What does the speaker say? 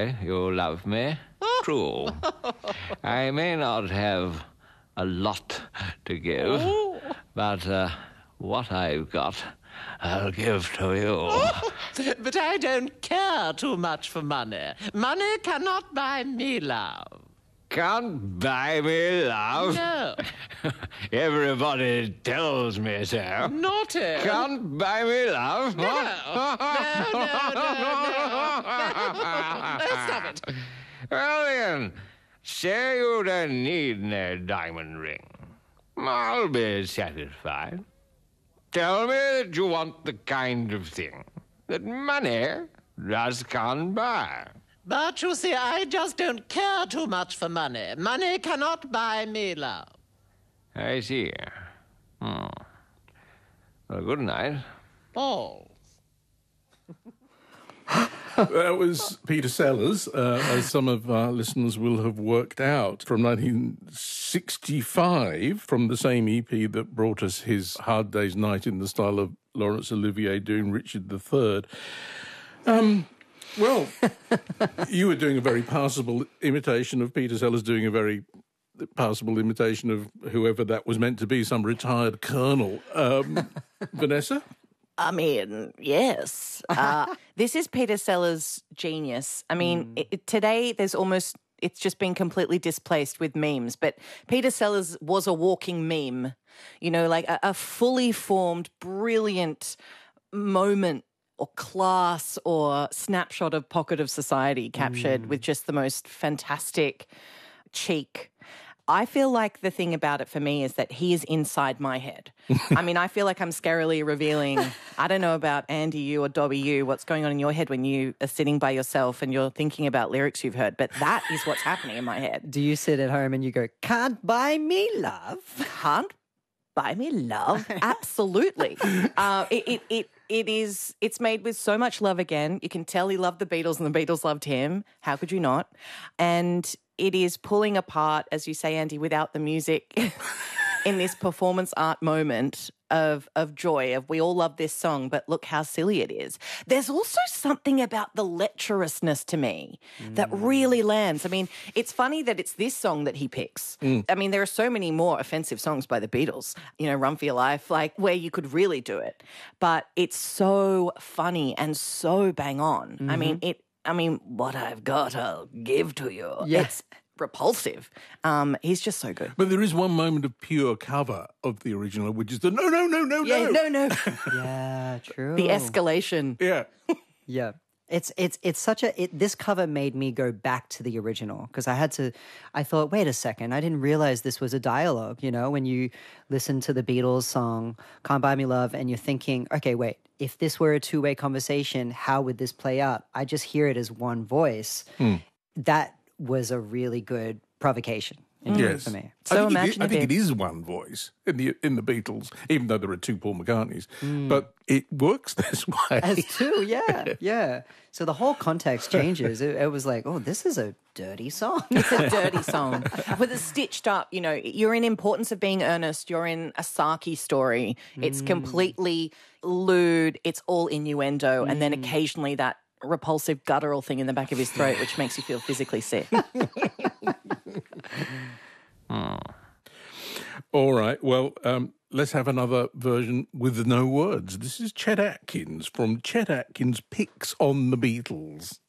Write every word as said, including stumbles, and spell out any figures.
say you love me. True. I may not have a lot to give, but uh, what I've got, I'll give to you. But I don't care too much for money. Money cannot buy me love. Can't buy me love? No. Everybody tells me so. Naughty. Can't buy me love? No. No, no, no, no. No, stop it. Well, then, say you don't need no diamond ring. I'll be satisfied. Tell me that you want the kind of thing that money just can't buy. But you see, I just don't care too much for money. Money cannot buy me love. I see. Hmm. Well, good night. Oh. That was Peter Sellers, uh, as some of our listeners will have worked out, from nineteen sixty-five, from the same E P that brought us his Hard Day's Night in the style of Laurence Olivier doing Richard the Third. Um, well, you were doing a very passable imitation of Peter Sellers, doing a very passable imitation of whoever that was meant to be, some retired colonel. Um, Vanessa? I mean, yes. Uh, this is Peter Sellers' genius. I mean, mm. it, today there's almost, it's just been completely displaced with memes, but Peter Sellers was a walking meme, you know, like a, a fully formed, brilliant moment or class or snapshot of pocket of society captured mm. with just the most fantastic cheek. I feel like the thing about it for me is that he is inside my head. I mean, I feel like I'm scarily revealing, I don't know about Andy, you or Dobby, you, what's going on in your head when you are sitting by yourself and you're thinking about lyrics you've heard, but that is what's happening in my head. Do you sit at home and you go, can't buy me love? Can't buy me love? Absolutely. Uh, it, it, it, it is, it's made with so much love again. You can tell he loved the Beatles and the Beatles loved him. How could you not? And it is pulling apart, as you say, Andy, without the music in this performance art moment of of joy, of we all love this song, but look how silly it is. There's also something about the lecherousness to me mm. that really lands. I mean, it's funny that it's this song that he picks. Mm. I mean, there are so many more offensive songs by the Beatles, you know, Run for Your Life, like where you could really do it. But it's so funny and so bang on. Mm-hmm. I mean, it I mean, what I've got, I'll give to you. Yeah. It's repulsive. Um, he's just so good. But there is one moment of pure cover of the original, which is the no, no, no, no, yeah, no. no, no. Yeah, true. The escalation. Yeah. Yeah. It's it's it's such a it, this cover made me go back to the original because I had to I thought, wait a second, I didn't realize this was a dialogue, you know, when you listen to the Beatles song Can't Buy Me Love and you're thinking, okay, wait, if this were a two-way conversation, how would this play out? I just hear it as one voice. Hmm. That was a really good provocation. Yes. For me. So I think, imaginative. it, I think it is one voice in the in the Beatles, even though there are two Paul McCartneys. Mm. But it works this way. As two, yeah, yeah. So the whole context changes. It, it was like, oh, this is a dirty song. It's a dirty song. With it stitched up, you know, you're in Importance of Being Earnest, you're in a Saki story. It's mm. completely lewd, it's all innuendo, mm. and then occasionally that repulsive guttural thing in the back of his throat which makes you feel physically sick. hmm. All right, well, um, let's have another version with no words. This is Chet Atkins from Chet Atkins Picks on the Beatles.